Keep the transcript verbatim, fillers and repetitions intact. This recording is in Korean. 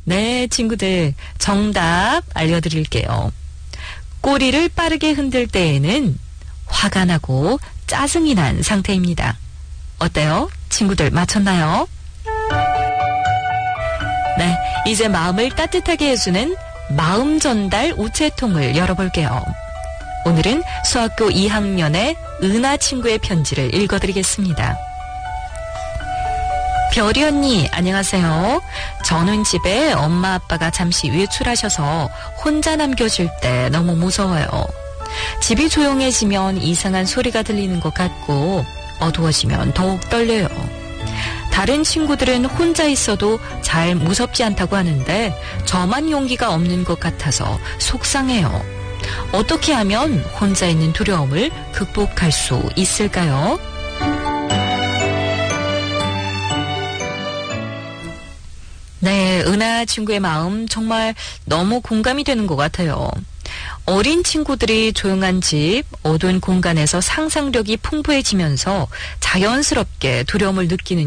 네, 친구들 정답 알려드릴게요. 꼬리를 빠르게 흔들 때에는 화가 나고 짜증이 난 상태입니다. 어때요? 친구들 맞췄나요? 네, 이제 마음을 따뜻하게 해주는 마음 전달 우체통을 열어볼게요. 오늘은 수학교 이 학년의 은하 친구의 편지를 읽어드리겠습니다. 별이 언니, 안녕하세요. 저는 집에 엄마 아빠가 잠시 외출하셔서 혼자 남겨질 때 너무 무서워요. 집이 조용해지면 이상한 소리가 들리는 것 같고 어두워지면 더욱 떨려요. 다른 친구들은 혼자 있어도 잘 무섭지 않다고 하는데 저만 용기가 없는 것 같아서 속상해요. 어떻게 하면 혼자 있는 두려움을 극복할 수 있을까요? 네, 은하 친구의 마음 정말 너무 공감이 되는 것 같아요. 어린 친구들이 조용한 집, 어두운 공간에서 상상력이 풍부해지면서 자연스럽게 두려움을 느끼는